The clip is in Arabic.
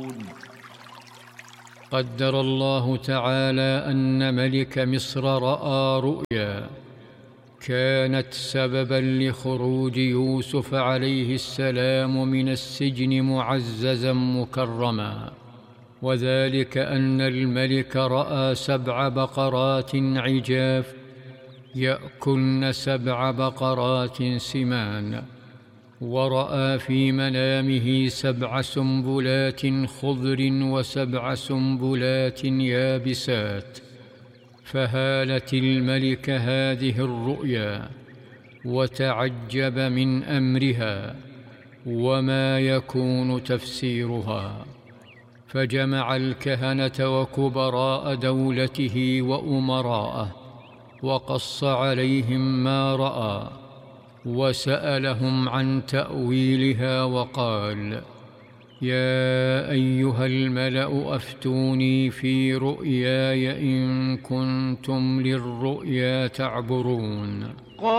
قدر الله تعالى أن ملك مصر رأى رؤيا كانت سببا لخروج يوسف عليه السلام من السجن معززا مكرما، وذلك أن الملك رأى 7 بقرات عجاف يأكلن 7 بقرات سمان، ورأى في منامه 7 سنبلات خضر و7 سنبلات يابسات، فهالت الملك هذه الرؤيا وتعجب من أمرها وما يكون تفسيرها، فجمع الكهنة وكبراء دولته وأمراءه وقص عليهم ما رأى وسألهم عن تأويلها وقال: يا أيها الملأ أفتوني في رؤياي إن كنتم للرؤيا تعبرون.